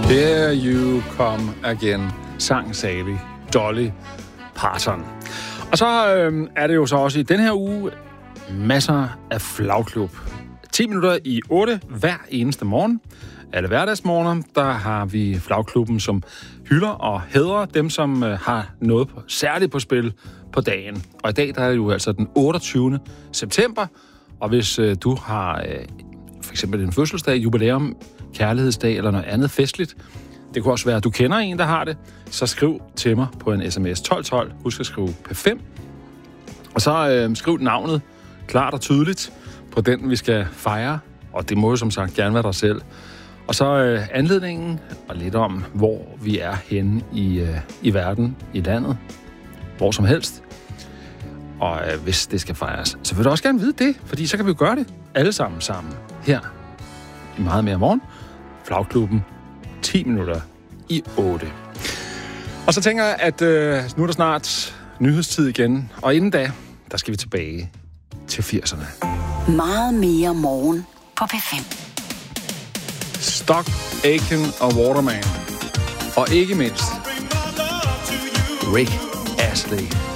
Here you come again, sang Sally Dolly Parton. Og så er det jo så også i den her uge masser af flagklub. 10 minutter i 8 hver eneste morgen. Alle hverdagsmorgener, der har vi flagklubben, som hylder og hædrer dem, som har noget særligt på spil på dagen. Og i dag der er det jo altså den 28. september, og hvis du har for eksempel en fødselsdag, jubilæum, kærlighedsdag eller noget andet festligt, det kunne også være, at du kender en, der har det, så skriv til mig på en sms 1212. Husk at skrive P5. Og så skriv navnet klart og tydeligt på den, vi skal fejre. Og det må jo som sagt gerne være dig selv. Og så anledningen og lidt om, hvor vi er henne i verden, i landet, hvor som helst. Og hvis det skal fejres, så vil du også gerne vide det, fordi så kan vi jo gøre det alle sammen her i meget mere morgen. Flagklubben 10 minutter i 8. Og så tænker jeg, at nu er der snart nyhedstid igen, og inden da, der skal vi tilbage til 80'erne. Meget mere morgen på P5. Stock, Aitken og Waterman. Og ikke mindst Rick Astley.